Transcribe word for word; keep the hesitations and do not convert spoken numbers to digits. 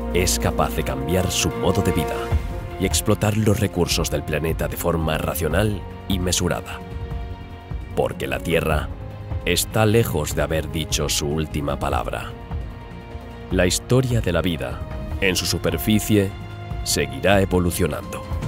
es capaz de cambiar su modo de vida y explotar los recursos del planeta de forma racional y mesurada. Porque la Tierra está lejos de haber dicho su última palabra. La historia de la vida, en su superficie, seguirá evolucionando.